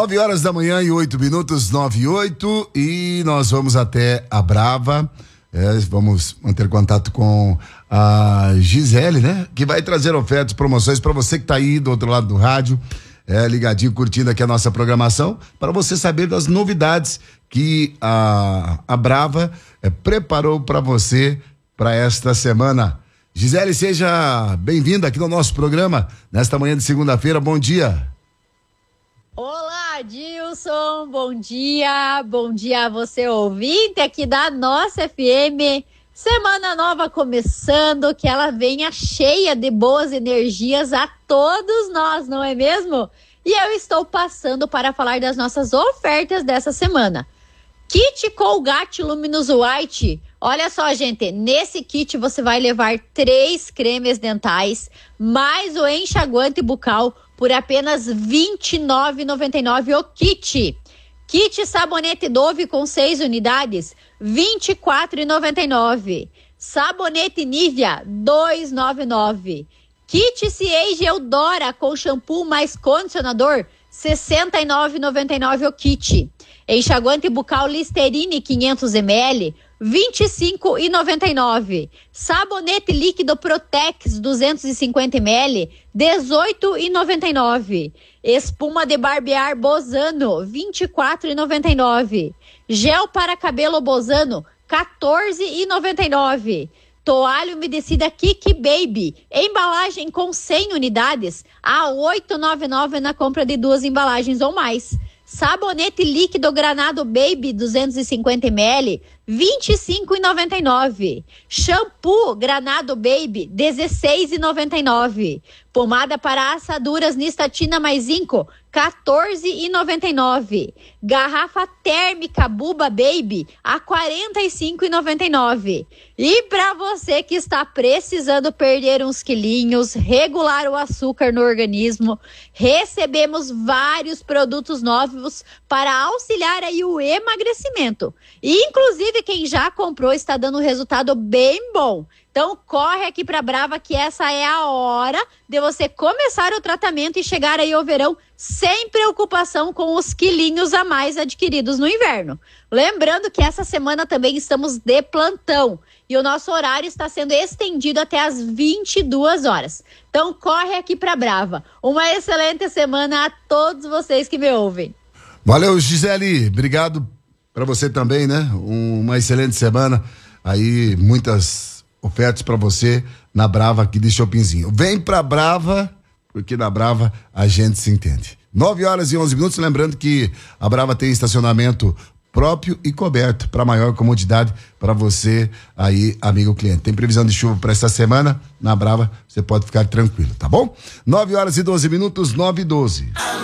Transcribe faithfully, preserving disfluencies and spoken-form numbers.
Nove horas da manhã e oito minutos, nove e oito, e nós vamos até a Brava. É, vamos manter contato com a Gisele, né? Que vai trazer ofertas, promoções para você que tá aí do outro lado do rádio, é, ligadinho, curtindo aqui a nossa programação, para você saber das novidades que a, a Brava é, preparou para você para esta semana. Gisele, seja bem-vinda aqui no nosso programa nesta manhã de segunda-feira. Bom dia. Olá, Dilson, bom dia, bom dia a você ouvinte aqui da nossa F M, semana nova começando, que ela venha cheia de boas energias a todos nós, não é mesmo? E eu estou passando para falar das nossas ofertas dessa semana. Kit Colgate Luminous White, olha só, gente, nesse kit você vai levar três cremes dentais, mais o enxaguante bucal, por apenas vinte e nove reais e noventa e nove centavos o kit. Kit sabonete Dove com seis unidades, vinte e quatro reais e noventa e nove centavos. Sabonete Nivea, dois reais e noventa e nove centavos. Kit C-Age Eudora com shampoo mais condicionador, sessenta e nove reais e noventa e nove centavos o kit. Enxaguante bucal Listerine quinhentos mililitros, vinte e cinco reais e noventa e nove centavos. Sabonete líquido Protex duzentos e cinquenta mililitros, dezoito reais e noventa e nove centavos. Espuma de barbear Bozano, vinte e quatro reais e noventa e nove centavos. Gel para cabelo Bozano, quatorze reais e noventa e nove centavos. Toalha umedecida Kiki Baby, embalagem com cem unidades, a oito reais e noventa e nove centavos na compra de duas embalagens ou mais. Sabonete líquido Granado Baby duzentos e cinquenta mililitros, vinte e cinco reais e noventa e nove centavos. Shampoo Granado Baby, dezesseis reais e noventa e nove centavos. Pomada para assaduras Nistatina mais Zinco, quatorze reais e noventa e nove centavos. Garrafa térmica Buba Baby, a quarenta e cinco reais e noventa e nove centavos. E para você que está precisando perder uns quilinhos, regular o açúcar no organismo, recebemos vários produtos novos para auxiliar aí o emagrecimento. E, inclusive, quem já comprou está dando um resultado bem bom. Então, corre aqui para Brava que essa é a hora de você começar o tratamento e chegar aí ao verão sem preocupação com os quilinhos a mais adquiridos no inverno. Lembrando que essa semana também estamos de plantão e o nosso horário está sendo estendido até as vinte e duas horas. Então, corre aqui para Brava. Uma excelente semana a todos vocês que me ouvem. Valeu, Gisele. Obrigado para você também, né? Um, uma excelente semana. Aí, muitas ofertas para você na Brava aqui de Shoppingzinho. Vem pra Brava, porque na Brava a gente se entende. nove horas e onze minutos, lembrando que a Brava tem estacionamento próprio e coberto para maior comodidade para você aí, amigo cliente. Tem previsão de chuva para essa semana? Na Brava você pode ficar tranquilo, tá bom? nove horas e doze minutos, nove e doze.